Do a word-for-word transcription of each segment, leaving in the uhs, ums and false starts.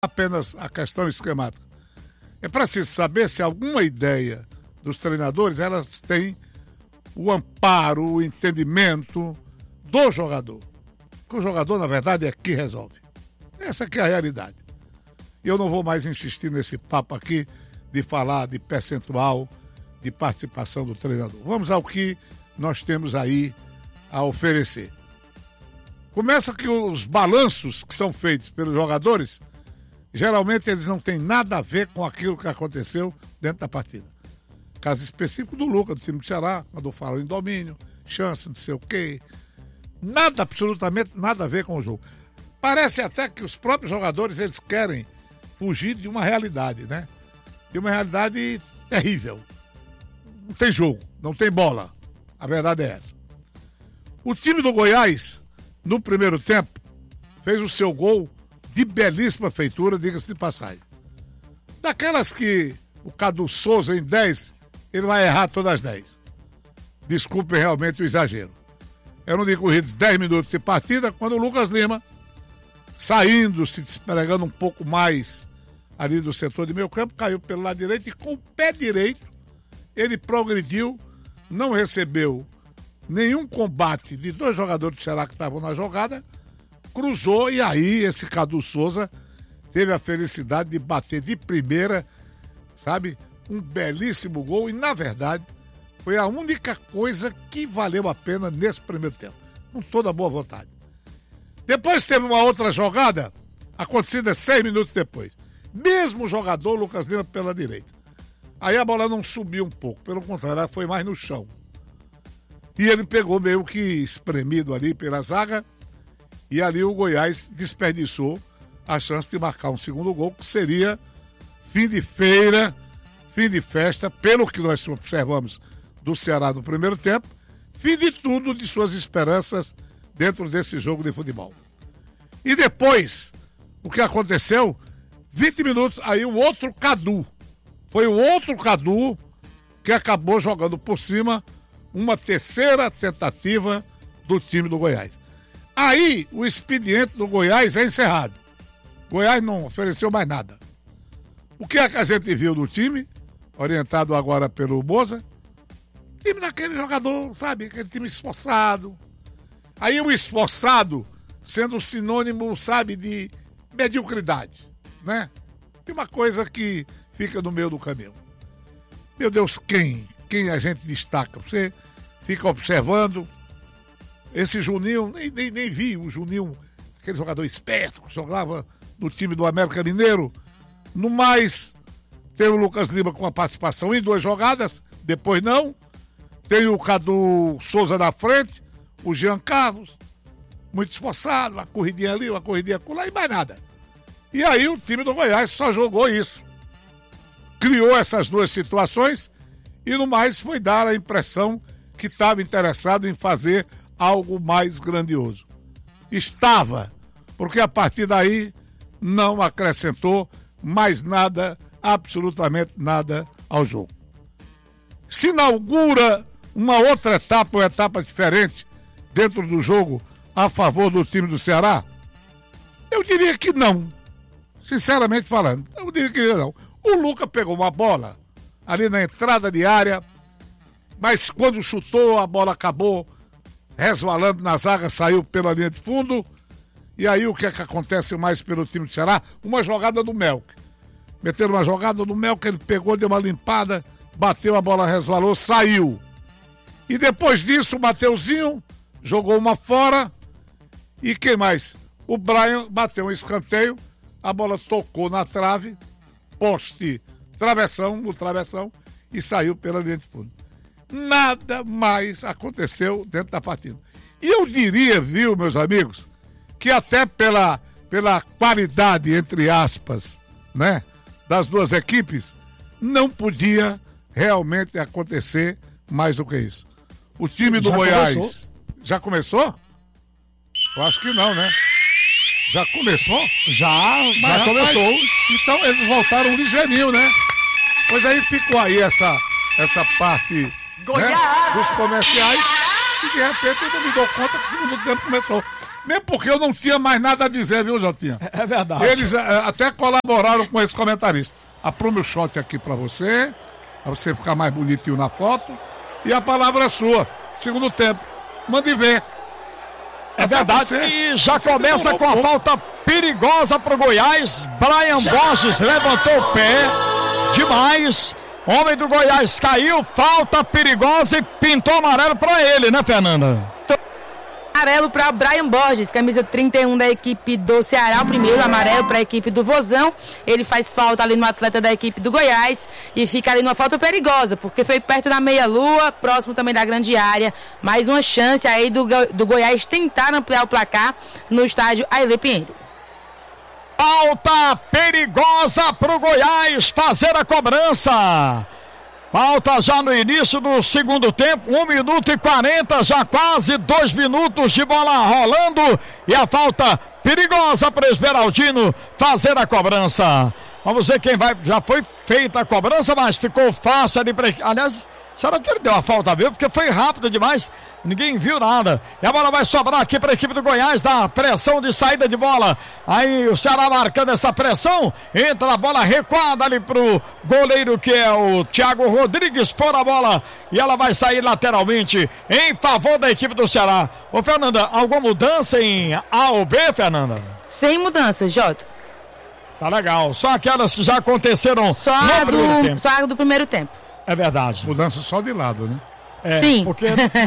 apenas a questão esquemática. É preciso saber se alguma ideia dos treinadores, elas têm o amparo, o entendimento do jogador. Porque o jogador, na verdade, é que resolve. Essa que é a realidade. E eu não vou mais insistir nesse papo aqui de falar de percentual de participação do treinador. Vamos ao que nós temos aí a oferecer. Começa que os balanços que são feitos pelos jogadores, geralmente eles não têm nada a ver com aquilo que aconteceu dentro da partida. Caso específico do Lucas, do time do Ceará, quando fala em domínio, chance, não sei o quê. Nada, absolutamente nada a ver com o jogo. Parece até que os próprios jogadores, eles querem fugir de uma realidade, né? De uma realidade terrível. Não tem jogo, não tem bola. A verdade é essa. O time do Goiás, no primeiro tempo, fez o seu gol de belíssima feitura, diga-se de passagem. Daquelas que o Cadu Souza, em dez, ele vai errar todas as dez. Desculpe realmente o exagero. Eram decorridos dez minutos de partida, quando o Lucas Lima, saindo, se despregando um pouco mais ali do setor de meio campo, caiu pelo lado direito e com o pé direito ele progrediu, não recebeu nenhum combate de dois jogadores do Ceará que estavam na jogada, cruzou e aí esse Cadu Souza teve a felicidade de bater de primeira, sabe, um belíssimo gol e na verdade foi a única coisa que valeu a pena nesse primeiro tempo, com toda a boa vontade. Depois teve uma outra jogada, acontecida seis minutos depois. Mesmo jogador, Lucas Lima pela direita. Aí a bola não subiu um pouco, pelo contrário, ela foi mais no chão. E ele pegou meio que espremido ali pela zaga, e ali o Goiás desperdiçou a chance de marcar um segundo gol, que seria fim de feira, fim de festa, pelo que nós observamos do Ceará no primeiro tempo, fim de tudo de suas esperanças dentro desse jogo de futebol. E depois, o que aconteceu? vinte minutos, aí o outro Cadu. Foi o outro Cadu que acabou jogando por cima uma terceira tentativa do time do Goiás. Aí o expediente do Goiás é encerrado. O Goiás não ofereceu mais nada. O que é que a gente viu do time, orientado agora pelo Boza? Time daquele jogador, sabe? Aquele time esforçado. Aí o esforçado sendo sinônimo, sabe, de mediocridade, né? E uma coisa que fica no meio do caminho. Meu Deus, quem? Quem a gente destaca? Você fica observando. Esse Juninho, nem, nem, nem vi o Juninho, aquele jogador esperto que jogava no time do América Mineiro. No mais, tem o Lucas Lima com a participação em duas jogadas, depois não. Tem o Cadu Souza na frente, o Jean Carlos, muito esforçado, uma corridinha ali, uma corridinha acolá e mais nada. E aí o time do Goiás só jogou isso. Criou essas duas situações e no mais foi dar a impressão que estava interessado em fazer algo mais grandioso. Estava, porque a partir daí não acrescentou mais nada, absolutamente nada ao jogo. Se inaugura uma outra etapa, uma etapa diferente dentro do jogo a favor do time do Ceará? Eu diria que não. Sinceramente falando, eu diria que não. O Lucas pegou uma bola ali na entrada de área, mas quando chutou, a bola acabou resvalando na zaga, saiu pela linha de fundo. E aí o que é que acontece mais pelo time do Ceará? Uma jogada do Melk. Meteram uma jogada do Melk, ele pegou, deu uma limpada, bateu, a bola resvalou, saiu. E depois disso, o Mateuzinho jogou uma fora. E quem mais? O Brian bateu um escanteio, a bola tocou na trave, poste, travessão, no travessão, e saiu pela linha de fundo. Nada mais aconteceu dentro da partida. E eu diria, viu, meus amigos, que até pela, pela qualidade, entre aspas, né, das duas equipes, não podia realmente acontecer mais do que isso. O time do já Goiás... Começou? Já começou? Eu acho que não, né? Já começou? Já, Mas, já rapaz, começou. Então eles voltaram ligeirinho, né? Pois aí ficou aí essa, essa parte, né, dos comerciais e de repente eu não me dou conta que o segundo tempo começou. Mesmo porque eu não tinha mais nada a dizer, viu, Jotinha? É verdade. Eles é, até colaboraram com esse comentarista. Aprume o shot aqui pra você, pra você ficar mais bonitinho na foto. E a palavra é sua. Segundo tempo. Mande ver. É verdade. E já começa com a falta perigosa pro Goiás. Brian Borges levantou o pé. Demais. Homem do Goiás caiu. Falta perigosa e pintou amarelo pra ele, né, Fernanda? Amarelo para Brian Borges, camisa trinta e um da equipe do Ceará, o primeiro amarelo para a equipe do Vozão. Ele faz falta ali no atleta da equipe do Goiás e fica ali numa falta perigosa, porque foi perto da meia-lua, próximo também da grande área. Mais uma chance aí do, do Goiás tentar ampliar o placar no estádio Ailê Pinheiro. Falta perigosa pro Goiás fazer a cobrança. Falta já no início do segundo tempo, um minuto e quarenta, já quase dois minutos de bola rolando. E a falta perigosa para o Esmeraldino fazer a cobrança. Vamos ver quem vai. Já foi feita a cobrança, mas ficou fácil ali para. Aliás, será que ele deu a falta mesmo? Porque foi rápido demais, ninguém viu nada. E a bola vai sobrar aqui para a equipe do Goiás, da pressão de saída de bola. Aí o Ceará marcando essa pressão, entra a bola recuada ali pro goleiro que é o Thiago Rodrigues, por a bola e ela vai sair lateralmente em favor da equipe do Ceará. Ô Fernanda, alguma mudança em A ou B, Fernanda? Sem mudança, Jota. Tá legal, só aquelas que já aconteceram só no a primeiro do, tempo. Só a do primeiro tempo. É verdade. Mudança só de lado, né? É, Sim. Porque,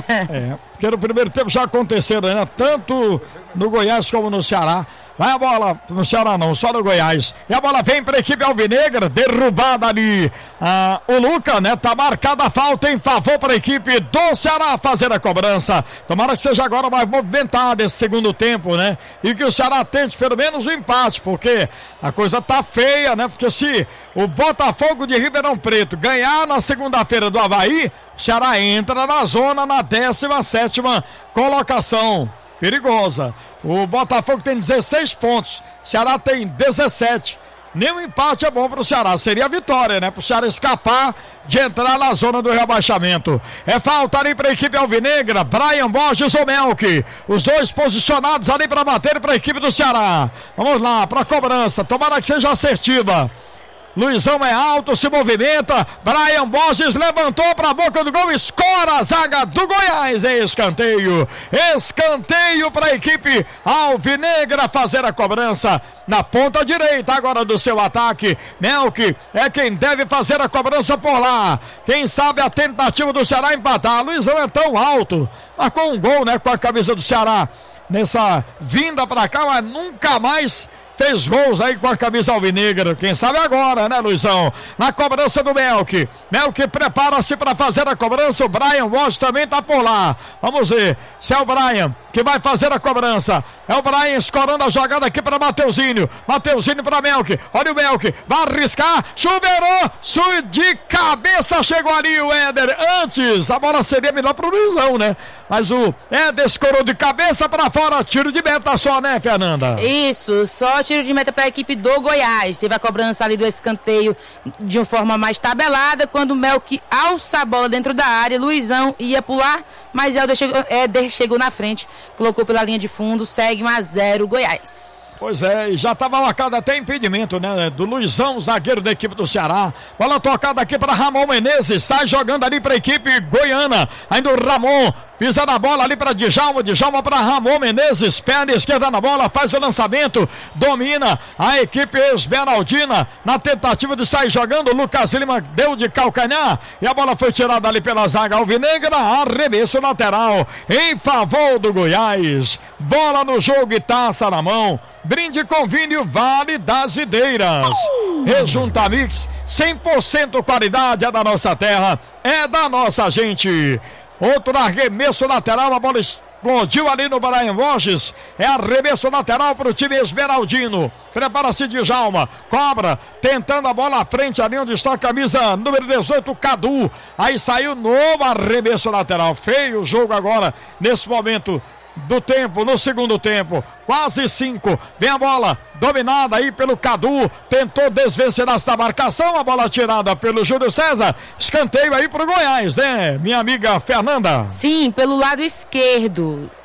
é, porque no primeiro tempo já aconteceram, né? Tanto no Goiás como no Ceará. Vai a bola, no Ceará não, só no Goiás. E a bola vem para a equipe alvinegra, derrubada ali. Ah, o Luca, né? Tá marcada a falta em favor para a equipe do Ceará fazer a cobrança. Tomara que seja agora mais movimentado esse segundo tempo, né? E que o Ceará tente pelo menos o empate, porque a coisa tá feia, né? Porque se o Botafogo de Ribeirão Preto ganhar na segunda-feira do Avaí, o Ceará entra na zona na décima sétima colocação. Perigosa. O Botafogo tem dezesseis pontos, Ceará tem dezessete. Nenhum empate é bom para o Ceará, seria a vitória, né? Para o Ceará escapar de entrar na zona do rebaixamento. É falta ali para a equipe alvinegra, Brian Borges ou Melk, os dois posicionados ali para bater para a equipe do Ceará. Vamos lá, para a cobrança, tomara que seja assertiva. Luizão é alto, se movimenta. Brian Borges levantou para a boca do gol. Escora a zaga do Goiás. É escanteio. Escanteio para a equipe alvinegra fazer a cobrança na ponta direita agora do seu ataque. Melk é quem deve fazer a cobrança por lá. Quem sabe a tentativa do Ceará empatar. Luizão é tão alto. Marcou um gol, né, com a camisa do Ceará nessa vinda para cá, mas nunca mais fez gols aí com a camisa alvinegra. Quem sabe agora, né, Luizão? Na cobrança do Melk. Melk prepara-se para fazer a cobrança. O Brian Walsh também tá por lá. Vamos ver se é o Brian que vai fazer a cobrança. É o Brian escorando a jogada aqui para Mateuzinho. Mateuzinho para Melk. Olha o Melk. Vai arriscar. Chuveirou. Su de cabeça chegou ali o Éder. Antes, a bola seria melhor pro Luizão, né? Mas o Éder escorou de cabeça para fora. Tiro de meta só, né, Fernanda? Isso, só tiro de meta para a equipe do Goiás. Teve a cobrança ali do escanteio de uma forma mais tabelada. Quando o Melk alça a bola dentro da área, Luizão ia pular, mas Éder chegou, Éder chegou na frente, colocou pela linha de fundo, segue um a zero Goiás. Pois é, e já estava marcado até impedimento, né, do Luizão, zagueiro da equipe do Ceará. Bola tocada aqui para Ramon Menezes, está jogando ali para a equipe goiana. Ainda o Ramon pisa na bola ali para Djalma, Djalma para Ramon Menezes, perna esquerda na bola, faz o lançamento, domina a equipe esmeraldina na tentativa de sair jogando. Lucas Lima deu de calcanhar e a bola foi tirada ali pela zaga alvinegra. Arremesso lateral em favor do Goiás. Bola no jogo e taça na mão. Brinde Convênio Vale das Videiras. Rejunta Mix, cem por cento qualidade, é da nossa terra, é da nossa gente. Outro arremesso lateral, a bola explodiu ali no Brian Borges. É arremesso lateral para o time esmeraldino. Prepara-se Djalma, cobra, tentando a bola à frente ali onde está a camisa número dezoito, Cadu. Aí saiu novo arremesso lateral. Feio o jogo agora, nesse momento do tempo, no segundo tempo, quase cinco, vem a bola, dominada aí pelo Cadu, tentou desvencilhar essa marcação, a bola tirada pelo Júlio César, escanteio aí pro Goiás, né, minha amiga Fernanda? Sim, pelo lado esquerdo,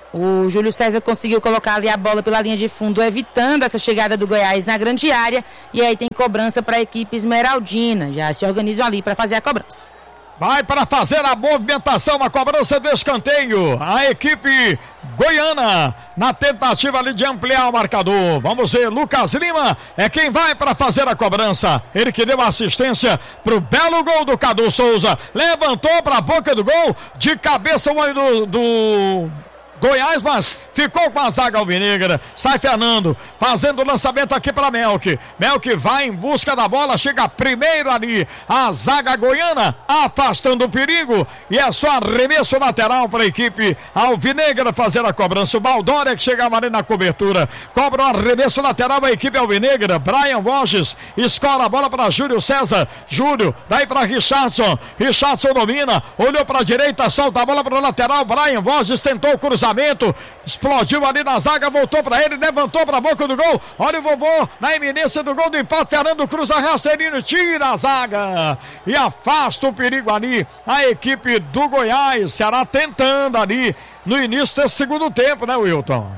O Júlio César conseguiu colocar ali a bola pela linha de fundo, evitando essa chegada do Goiás na grande área. E aí tem cobrança para a equipe esmeraldina. Já se organizam ali para fazer a cobrança. Vai para fazer a movimentação, a cobrança do escanteio. A equipe goiana na tentativa ali de ampliar o marcador. Vamos ver, Lucas Lima é quem vai para fazer a cobrança. Ele que deu assistência pro belo gol do Cadu Souza. Levantou para a boca do gol, de cabeça o olho do... do... Goiás, mas ficou com a zaga alvinegra. Sai Fernando, fazendo o lançamento aqui para Melk. Melk vai em busca da bola, chega primeiro ali. A zaga goiana afastando o perigo. E é só arremesso lateral para a equipe alvinegra fazer a cobrança. O Baldória que chegava ali na cobertura. Cobra o arremesso lateral a equipe alvinegra. Brian Borges escola a bola para Júlio César. Júlio, daí para Richardson. Richardson domina, olhou para a direita, solta a bola para o lateral. Brian Borges tentou cruzar. Explodiu ali na zaga, voltou para ele, levantou para a boca do gol. Olha o vovô na iminência do gol do empate. Fernando Cruz, rasteirinho, tira a zaga e afasta o perigo ali. A equipe do Goiás, Ceará tentando ali no início desse segundo tempo, né, Wilton?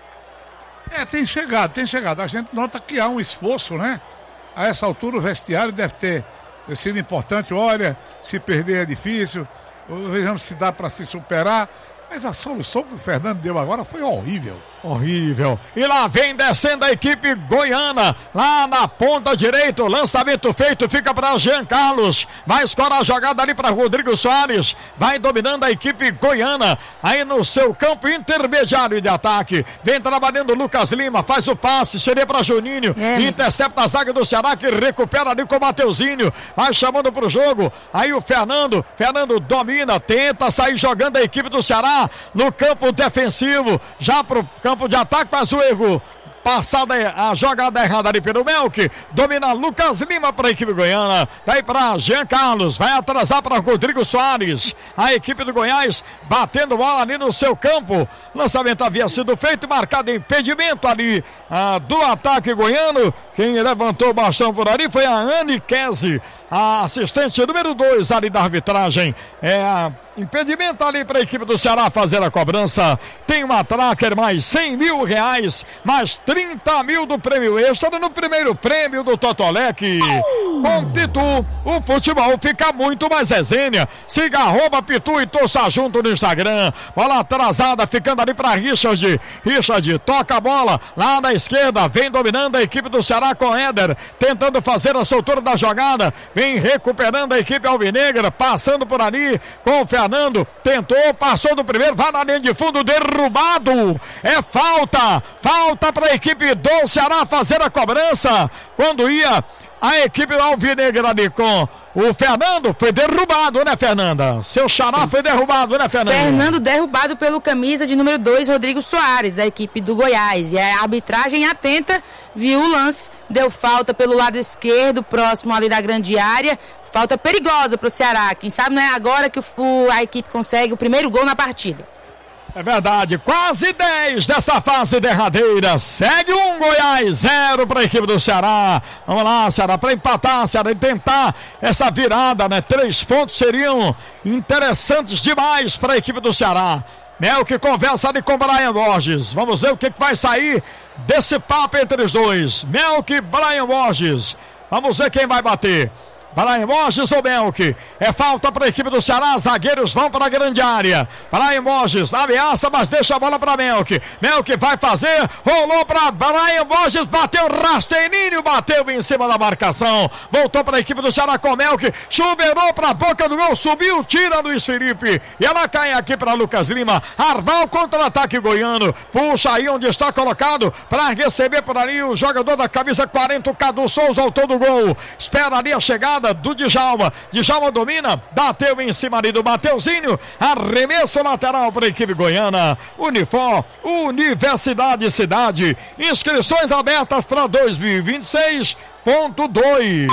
É, tem chegado, tem chegado. A gente nota que há um esforço, né? A essa altura o vestiário deve ter sido importante. Olha, se perder é difícil, vejamos se dá para se superar. Mas a solução que o Fernando deu agora foi horrível. Horrível. E lá vem descendo a equipe goiana. Lá na ponta direita, o lançamento feito fica para Jean Carlos. Vai escorar a jogada ali para Rodrigo Soares. Vai dominando a equipe goiana. Aí no seu campo intermediário de ataque. Vem trabalhando o Lucas Lima. Faz o passe. Seria para Juninho. É. Intercepta a zaga do Ceará que recupera ali com o Mateuzinho. Vai chamando para o jogo. Aí o Fernando. Fernando domina. Tenta sair jogando a equipe do Ceará no campo defensivo. Já pro campo de ataque, mas o erro, passada a jogada errada ali pelo Melk, domina Lucas Lima para a equipe goiana, daí para Jean Carlos, vai atrasar para Rodrigo Soares, a equipe do Goiás batendo bola ali no seu campo, lançamento havia sido feito, marcado impedimento ali ah, do ataque goiano. Quem levantou o bastão por ali foi a Anne Kese, a assistente número dois ali da arbitragem. É a impedimento ali para a equipe do Ceará fazer a cobrança. Tem uma tracker, mais cem mil reais, mais trinta mil do prêmio extra no primeiro prêmio do Totolec. Com Pitu, o futebol fica muito mais resenha. Siga arroba Pitu e torça junto no Instagram. Bola atrasada, ficando ali para Richard. Richard toca a bola lá na esquerda, vem dominando a equipe do Ceará com Éder, tentando fazer a soltura da jogada. Vem recuperando a equipe alvinegra, passando por ali com o Fernando, tentou, passou do primeiro, vai na linha de fundo, derrubado. É falta, falta para a equipe do Ceará fazer a cobrança. Quando ia a equipe alvinegra ali com o Fernando, foi derrubado, né, Fernanda? Seu xará Sim. foi derrubado, né, Fernanda? Fernando derrubado pelo camisa de número dois, Rodrigo Soares, da equipe do Goiás. E a arbitragem atenta, viu o lance, deu falta pelo lado esquerdo, próximo ali da grande área. Falta perigosa para o Ceará. Quem sabe não é agora que o, a equipe consegue o primeiro gol na partida. É verdade, quase dez dessa fase derradeira. Segue um, Goiás, zero para a equipe do Ceará. Vamos lá, Ceará, para empatar, Ceará, e tentar essa virada, né? Três pontos seriam interessantes demais para a equipe do Ceará. Mel que conversa ali com o Brian Borges. Vamos ver o que, que vai sair desse papo entre os dois. Mel que Brian Borges. Vamos ver quem vai bater. Brian Borges ou Melk? É falta para a equipe do Ceará. Zagueiros vão para a grande área. Brian Borges ameaça, mas deixa a bola para Melk. Melk vai fazer. Rolou para Brian Borges. Bateu rasteirinho. Bateu em cima da marcação. Voltou para a equipe do Ceará com Melk. Chuveirou para a boca do gol. Subiu, tira Luiz Felipe. E ela cai aqui para Lucas Lima. Arval contra-ataque goiano. Puxa aí onde está colocado para receber por ali o jogador da camisa quarenta, o Cadu Souza, autor do gol. Espera ali a chegada do Djalma. Djalma domina, bateu em cima ali do Mateuzinho. Arremesso lateral para a equipe goiana. Unifor, Universidade Cidade. Inscrições abertas para dois mil e vinte e seis ponto dois.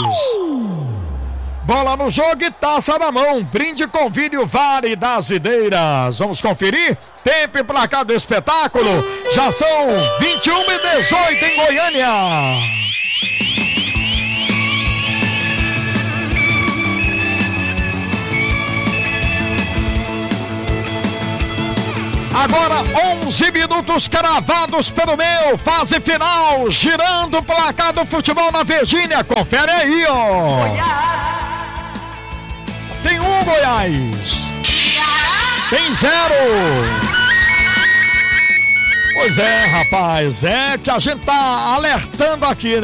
Bola no jogo e taça na mão. Brinde com vídeo Vale das Videiras. Vamos conferir? Tempo e placar do espetáculo. Já são vinte e uma e dezoito em Goiânia. Agora onze minutos cravados pelo meu, fase final, girando o placar do futebol na Virgínia. Confere aí, ó. Goiás. Tem um Goiás. Tem zero. Pois é, rapaz, é que a gente tá alertando aqui, né?